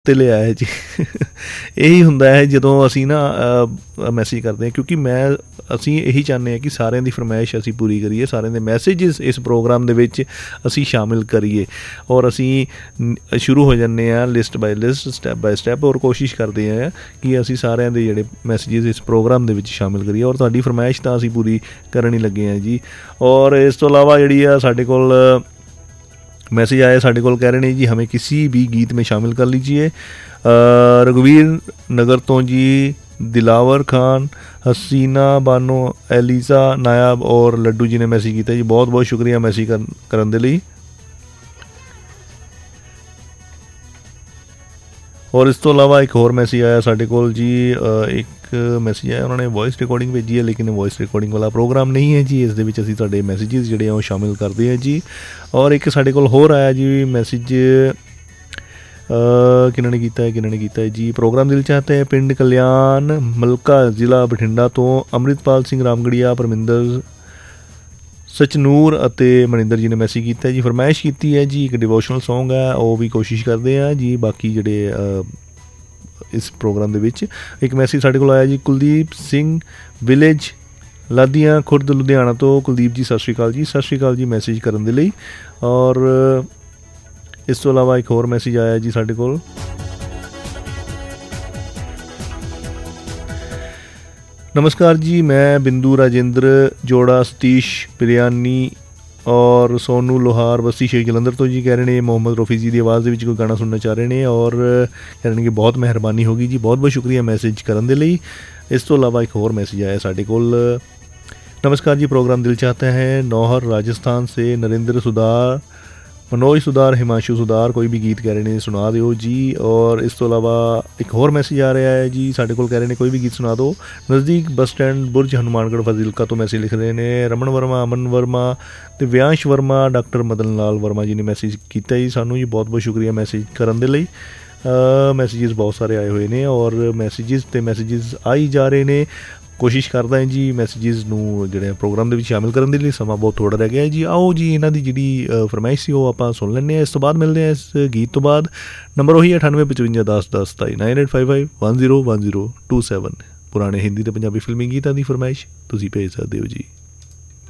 'ਤੇ ਲਿਆ ਹੈ ਜੀ। ਇਹੀ ਹੁੰਦਾ ਹੈ ਜਦੋਂ ਅਸੀਂ ਨਾ ਮੈਸੇਜ ਕਰਦੇ ਹਾਂ, ਕਿਉਂਕਿ ਅਸੀਂ ਇਹੀ ਚਾਹੁੰਦੇ ਹਾਂ ਕਿ ਸਾਰਿਆਂ ਦੀ ਫਰਮਾਇਸ਼ ਅਸੀਂ ਪੂਰੀ ਕਰੀਏ, ਸਾਰਿਆਂ ਦੇ ਮੈਸੇਜਿਸ ਇਸ ਪ੍ਰੋਗਰਾਮ ਦੇ ਵਿੱਚ ਅਸੀਂ ਸ਼ਾਮਿਲ ਕਰੀਏ ਔਰ ਅਸੀਂ ਸ਼ੁਰੂ ਹੋ ਜਾਂਦੇ ਹਾਂ list bye list, step by step, ਔਰ ਕੋਸ਼ਿਸ਼ ਕਰਦੇ ਹਾਂ ਕਿ ਅਸੀਂ ਸਾਰਿਆਂ ਦੇ ਜਿਹੜੇ ਮੈਸੇਜਿਸ ਇਸ ਪ੍ਰੋਗਰਾਮ ਦੇ ਵਿੱਚ ਸ਼ਾਮਿਲ ਕਰੀਏ ਔਰ ਤੁਹਾਡੀ ਫਰਮਾਇਸ਼ ਤਾਂ ਅਸੀਂ ਪੂਰੀ ਕਰਨ ਹੀ ਲੱਗੇ ਹਾਂ ਜੀ। ਔਰ ਇਸ ਤੋਂ ਇਲਾਵਾ ਜਿਹੜੀ ਆ ਸਾਡੇ ਕੋਲ मैसेज आया, साढ़े को कह रहे हैं जी हमें किसी भी गीत में शामिल कर लीजिए। रघुवीर नगर तो जी दिलावर खान, हसीना बानो, एलिसा नायाब और लड्डू जी ने मैसेज किया जी। बहुत बहुत शुक्रिया मैसेज करने के लिए। और इस तो इलावा एक होर मैसेज आया साढ़े को जी, एक मैसेज आया उन्होंने वॉइस रिकॉर्डिंग भेजी है, लेकिन वॉइस रिकॉर्डिंग वाला प्रोग्राम नहीं है जी। इस दे विच असीं तुहाडे मैसेजेस जिहड़े आ शामिल करते हैं जी। और एक साढ़े कोल होर आया जी मैसेज, किन्होंने कीता है जी। प्रोग्राम दिल चाहते हैं पिंड कल्याण मलका जिला बठिंडा तो अमृतपाल सिंह रामगढ़िया, परमिंदर सचनूर अते मनिंदर जी ने मैसेज किया जी। फरमाइश की है जी एक डिवोशनल सॉन्ग है, वो भी कोशिश करते हैं जी। बाकी जोड़े इस प्रोग्राम दे विच एक मैसेज साढ़े को आया जी, कुलदीप सिंह विलेज लादियाँ खुर्द लुधियाना तो। कुलदीप जी सत श्री अकाल जी। सत श्री अकाल जी मैसेज करने के लिए। और इस तो इलावा एक होर मैसेज आया जी साढ़े को, नमस्कार जी, मैं बिंदु राजेंद्र जोड़ा सतीश बिरयानी और सोनू लोहार बस्ती शेख जलंधर तो जी कह रहे हैं मोहम्मद रफ़ी जी की आवाज़ कोई गाना सुनना चाह रहे हैं और कह रहे हैं कि बहुत मेहरबानी होगी जी। बहुत बहुत शुक्रिया मैसेज करने के लिए। इस तो इलावा एक होर मैसेज आया साढ़े को, नमस्कार जी, प्रोग्राम दिल चाहते हैं नौहर राजस्थान से नरेंद्र सुधार, मनोज सुधार, हिमांशु सुधार, कोई भी गीत कह रहे हैं सुना दो जी। और इस तो इलावा एक होर मैसेज आ रहा है जी साढ़े को, कह रहे हैं कोई भी गीत सुना दो। नज़दीक बस स्टैंड बुरज हनुमानगढ़ फाजिलका तो मैसेज लिख रहे हैं रमन वर्मा, अमन वर्मा, दिव्यांश वर्मा, डॉक्टर मदन लाल वर्मा जी ने मैसेज किया जी सानू जी। बहुत बहुत शुक्रिया मैसेज करने के लिए। मैसेजेस बहुत सारे आए हुए हैं और मैसेजेस आई जा रहे हैं। कोशिश करदा है जी मैसेजेस नूं जिहड़े प्रोग्राम दे विच शामिल करने के लिए। समा बहुत थोड़ा रह गया है जी। आओ जी इन्हां दी जिहड़ी फरमाइश सी वो आपां सुन लैंदे हैं। इस तो बाद मिलते हैं इस गीत तो बाद। नंबर वही 9855 10 10 27 9855 101027। पुराने हिंदी ते पंजाबी फिल्मी गीतां दी फरमाइश तुसीं भेज सकदे हो जी।